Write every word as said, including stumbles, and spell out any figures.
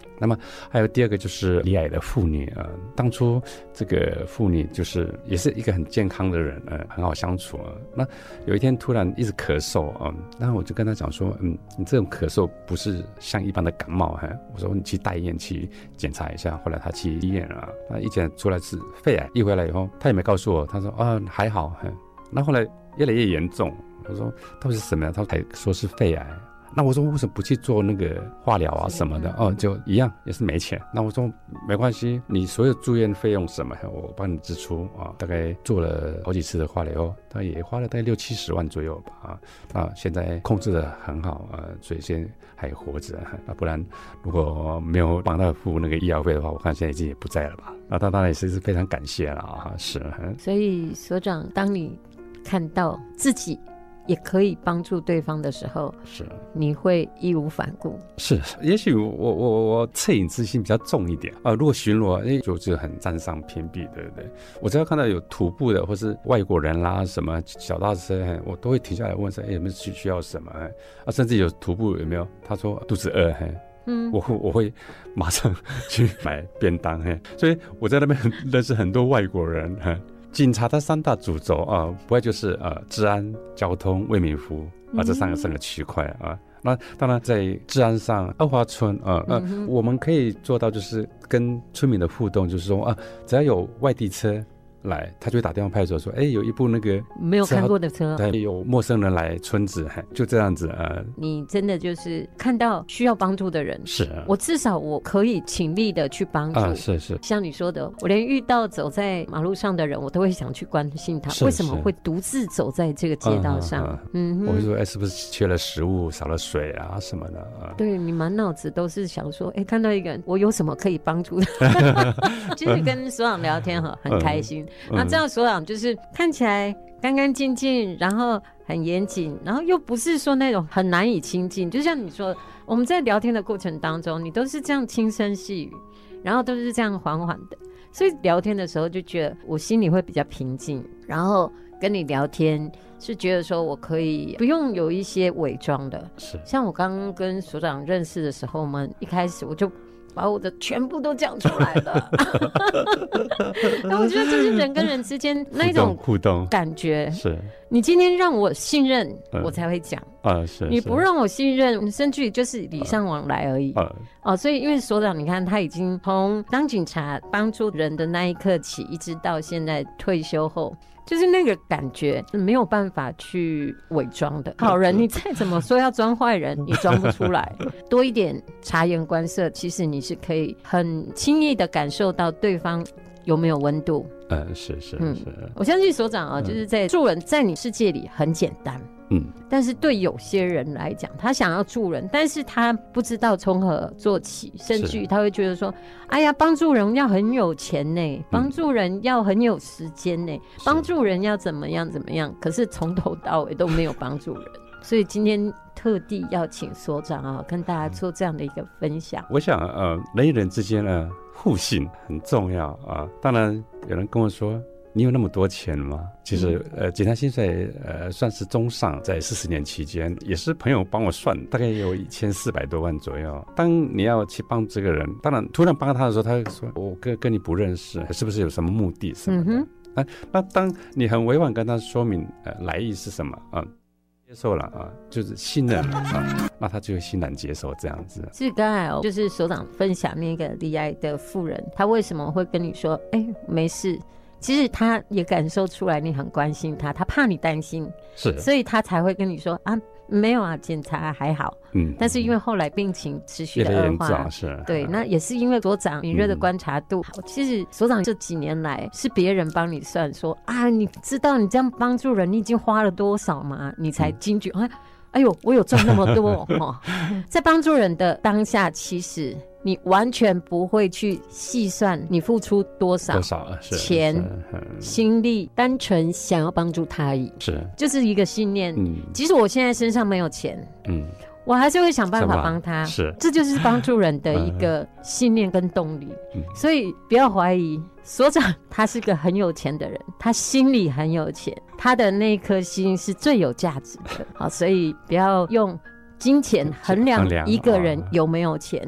那么还有第二个就是罹癌的妇女啊、呃，当初这个妇女就是也是一个很健康的人，呃，很好相处啊。那有一天突然一直咳嗽啊，那我就跟他讲说，嗯，你这种咳嗽不是像一般的感冒哈，我说你去带医院去检查一下。后来他去医院啊，他一检出来是肺癌，一回来以后他也没告诉我，他说啊还好，那后来越来越严重，我说到底是什么呀？他才说是肺癌。那我说为什么不去做那个化疗啊什么的？哦，就一样也是没钱。那我说没关系，你所有住院费用什么我帮你支出啊。大概做了好几次的化疗，他也花了大概六七十万左右吧。啊，啊现在控制的很好啊，所以现在还活着。啊，不然如果没有帮他付那个医疗费的话，我看现在已经也不在了吧。那他当然也是非常感谢了啊。是。 所以所长，当你看到自己也可以帮助对方的时候，是你会义无反顾。是， 也许我我我恻隐之心比较重一点啊、呃。如果巡逻，哎，就是很占上偏僻，对不对？我只要看到有徒步的，或是外国人啦，什么小大车，我都会停下来问说，哎，有没有需需要什么？啊，甚至有徒步有没有？他说肚子饿，嘿。嗯，我会我会马上去买便当，嘿。所以我在那边认识很多外国人，嘿。警察的三大主轴啊，不外就是呃治安、交通、为民服务啊，这三个三个区块啊。那当然在治安上，二华村啊，呃、嗯，我们可以做到就是跟村民的互动，就是说啊，只要有外地车来，他就会打电话派出所说，哎，有一部那个没有看过的车， 对，有陌生人来村子，就这样子呃， 你真的就是看到需要帮助的人， 是、啊、 我至少我可以倾力的去帮助啊，是是，像你说的，我连遇到走在马路上的人，我都会想去关心他，为什么会独自走在这个街道上？啊啊、嗯， 我会说，哎，是不是缺了食物、少了水啊什么的啊？ 对，你满脑子都是想说，哎，看到一个人，我有什么可以帮助的？就是跟所长聊天哈，很开心。嗯那这样所长就是看起来干干净净，然后很严谨，然后又不是说那种很难以亲近，就像你说我们在聊天的过程当中，你都是这样轻声细语，然后都是这样缓缓的，所以聊天的时候就觉得我心里会比较平静，然后跟你聊天是觉得说我可以不用有一些伪装的。是像我刚刚跟所长认识的时候，我们一开始我就把我的全部都讲出来了那我觉得这是人跟人之间那种互动感觉，是你今天让我信任、嗯、我才会讲啊，是你不让我信任，甚至于就是礼尚往来而已、啊哦、所以因为所长你看他已经从当警察帮助人的那一刻起，一直到现在退休后，就是那个感觉没有办法去伪装的。好人你再怎么说要装坏人你装不出来多一点察言观色，其实你是可以很轻易的感受到对方有没有温度。嗯，是是是、嗯、我相信所长啊、嗯，就是在助人在你世界里很简单，嗯，但是对有些人来讲，他想要助人，但是他不知道从何做起，甚至于他会觉得说，哎呀，帮助人要很有钱呢，帮助人要很有时间呢，帮助人要怎么样怎么样，可是从头到尾都没有帮助人。所以今天特地要请所长啊，跟大家做这样的一个分享。我想呃，人与人之间呢，互信很重要啊。当然有人跟我说，你有那么多钱吗？其实，呃，警察薪水呃算是中上，在四十年期间，也是朋友帮我算，大概有一千四百多万左右。当你要去帮这个人，当然突然帮他的时候，他会说：“我跟跟你不认识，是不是有什么目的什么的？”嗯啊、那当你很委婉跟他说明呃来意是什么啊？接受了啊，就是信任了啊，那他就会欣然接受这样子。是刚才哦，就是所长分享那个罹癌的妇人，他为什么会跟你说，哎，没事？其实他也感受出来你很关心他，他怕你担心，是，所以他才会跟你说啊，没有啊，检查还好。嗯，但是因为后来病情持续的恶化，是，对，那也是因为所长敏锐的观察度、嗯。其实所长这几年来是别人帮你算说啊，你知道你这样帮助人，你已经花了多少吗？你才惊觉、嗯、啊，哎呦，我有赚那么多哦。在帮助人的当下，其实你完全不会去细算你付出多少多少钱、心力，单纯想要帮助他而已，是，就是一个信念。嗯，即使我现在身上没有钱，嗯，我还是会想办法帮他，是，这就是帮助人的一个信念跟动力。嗯、所以不要怀疑所长，他是个很有钱的人，他心里很有钱，他的那颗心是最有价值的。好，所以不要用金钱衡量一个人有没有钱，